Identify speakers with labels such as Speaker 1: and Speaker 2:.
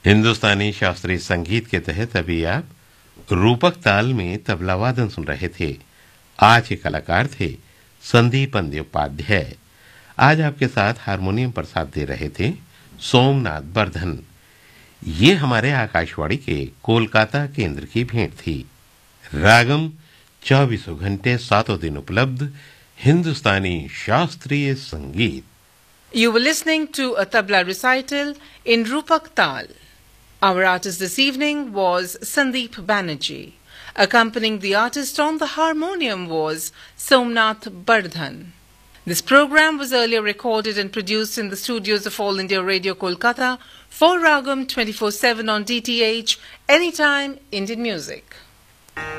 Speaker 1: हिंदुस्तानी शास्त्रीय संगीत के तहत अभी आप रूपक ताल में तबला वादन सुन रहे थे। आज के कलाकार थे संदीप बंद्योपाध्याय। आज आपके साथ हारमोनियम पर साथ दे रहे थे सोमनाथ बर्धन। ये हमारे आकाशवाणी के कोलकाता केंद्र की भेंट थी। रागम 24 घंटे 7 दिन उपलब्ध हिंदुस्तानी शास्त्रीय संगीत।
Speaker 2: You were listening to a tabla recital in Rupak Tal. Our artist this evening was Sandeep Banerjee. Accompanying the artist on the harmonium was Somnath Bardhan. This program was earlier recorded and produced in the studios of All India Radio Kolkata for Ragam 24/7 on DTH, Anytime Indian Music.